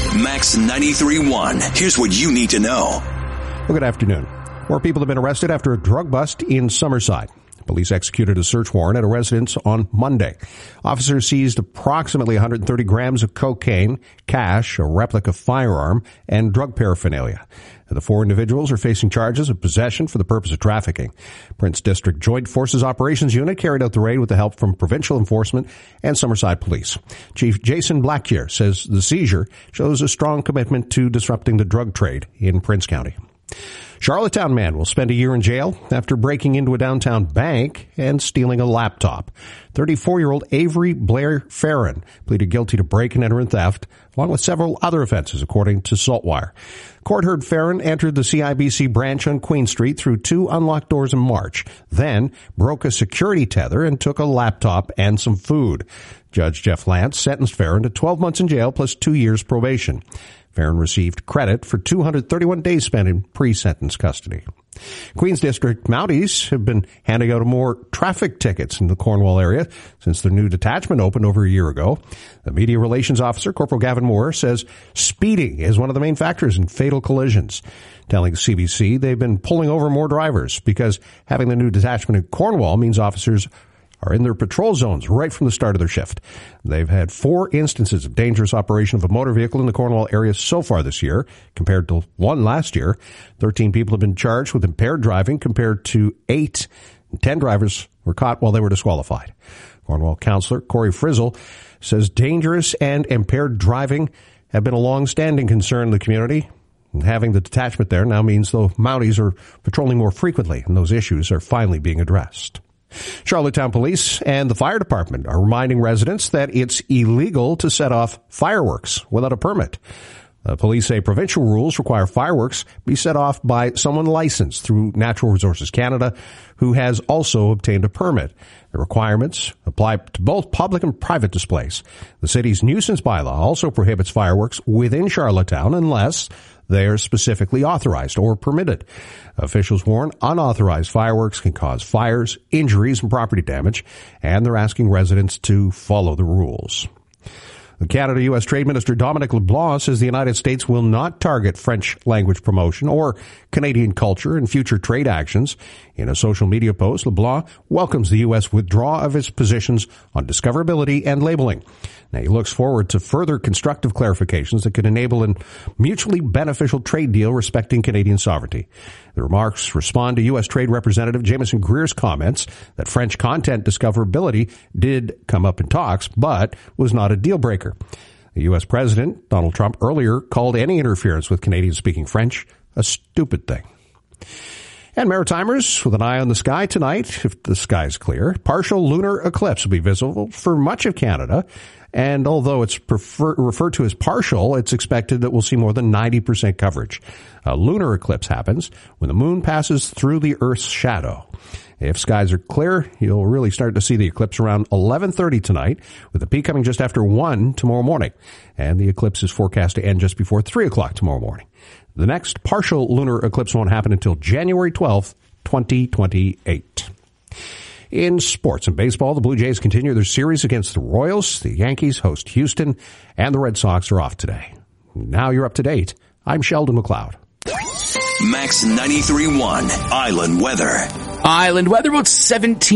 Max 93.1. Here's what you need to know. Well, good afternoon. More people have been arrested after a drug bust in Summerside. Police executed a search warrant at a residence on Monday. Officers seized approximately 130 grams of cocaine, cash, a replica firearm, and drug paraphernalia. The four individuals are facing charges of possession for the purpose of trafficking. Prince District Joint Forces Operations Unit carried out the raid with the help from provincial enforcement and Summerside Police. Chief Jason Blackyer says the seizure shows a strong commitment to disrupting the drug trade in Prince County. Charlottetown man will spend a year in jail after breaking into a downtown bank and stealing a laptop. 34-year-old Avery Blair Farron pleaded guilty to break and enter and theft, along with several other offenses, according to Saltwire. Court heard Farron entered the CIBC branch on Queen Street through two unlocked doors in March, then broke a security tether and took a laptop and some food. Judge Jeff Lance sentenced Farron to 12 months in jail plus 2 years probation. Farron received credit for 231 days spent in pre-sentence custody. Queens District Mounties have been handing out more traffic tickets in the Cornwall area since their new detachment opened over a year ago. The media relations officer, Corporal Gavin Moore, says speeding is one of the main factors in fatal collisions. Telling CBC they've been pulling over more drivers because having the new detachment in Cornwall means officers are in their patrol zones right from the start of their shift. They've had 4 instances of dangerous operation of a motor vehicle in the Cornwall area so far this year, compared to 1 last year. 13 people have been charged with impaired driving compared to 8. 10 drivers were caught while they were disqualified. Cornwall Councillor Corey Frizzle says dangerous and impaired driving have been a long-standing concern in the community. And having the detachment there now means the Mounties are patrolling more frequently, and those issues are finally being addressed. Charlottetown Police and the Fire Department are reminding residents that it's illegal to set off fireworks without a permit. The police say provincial rules require fireworks be set off by someone licensed through Natural Resources Canada who has also obtained a permit. The requirements apply to both public and private displays. The city's nuisance bylaw also prohibits fireworks within Charlottetown unless they are specifically authorized or permitted. Officials warn unauthorized fireworks can cause fires, injuries, and property damage, and they're asking residents to follow the rules. The Canada-U.S. Trade Minister Dominic LeBlanc says the United States will not target French language promotion or Canadian culture in future trade actions. In a social media post, LeBlanc welcomes the U.S. withdrawal of its positions on discoverability and labeling. Now, he looks forward to further constructive clarifications that could enable a mutually beneficial trade deal respecting Canadian sovereignty. The remarks respond to U.S. Trade Representative Jameson Greer's comments that French content discoverability did come up in talks, but was not a deal breaker. The U.S. President, Donald Trump, earlier called any interference with Canadians speaking French a stupid thing. And Maritimers, with an eye on the sky tonight, if the sky is clear, partial lunar eclipse will be visible for much of Canada. And although it's referred to as partial, it's expected that we'll see more than 90% coverage. A lunar eclipse happens when the moon passes through the Earth's shadow. If skies are clear, you'll really start to see the eclipse around 11:30 tonight, with the peak coming just after 1 tomorrow morning. And the eclipse is forecast to end just before 3 o'clock tomorrow morning. The next partial lunar eclipse won't happen until January 12th, 2028. In sports and baseball, the Blue Jays continue their series against the Royals. The Yankees host Houston, and the Red Sox are off today. Now you're up to date. I'm Sheldon McLeod. Max 93.1 Island Weather. Island weather about 17